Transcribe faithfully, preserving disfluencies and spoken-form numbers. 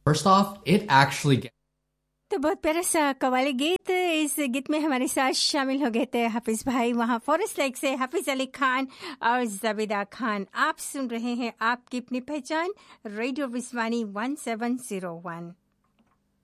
First off, it actually gets तो बहुत प्यारा सा कवाली गीत। इस गीत में हमारे साथ शामिल हो गए थे हाफिज भाई वहाँ फॉरेस्ट लेक से, हाफिज अली खान और जबीदा खान। आप सुन रहे हैं आपकी अपनी पहचान, radio विस्वानी one seven zero one.